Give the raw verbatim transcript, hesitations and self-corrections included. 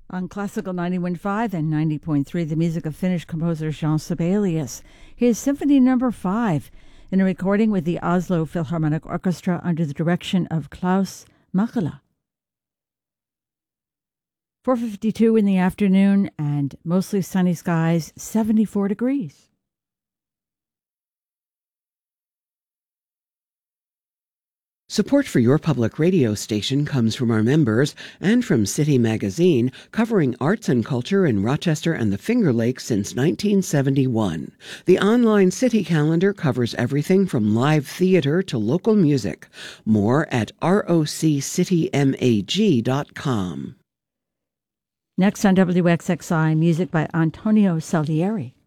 On Classical ninety-one point five and ninety point three, the music of Finnish composer Jean Sibelius, his Symphony Number five, in a recording with the Oslo Philharmonic Orchestra under the direction of Klaus Machela. four fifty-two in the afternoon and mostly sunny skies, seventy-four degrees. Support for your public radio station comes from our members and from City Magazine, covering arts and culture in Rochester and the Finger Lakes since nineteen seventy-one. The online City calendar covers everything from live theater to local music. More at roc city mag dot com. Next on W X X I, music by Antonio Salieri.